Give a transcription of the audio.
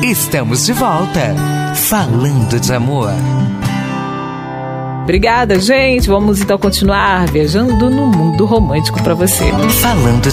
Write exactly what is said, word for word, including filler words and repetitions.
Estamos de volta, falando de amor. Obrigada, gente. Vamos então continuar viajando no mundo romântico para você. Falando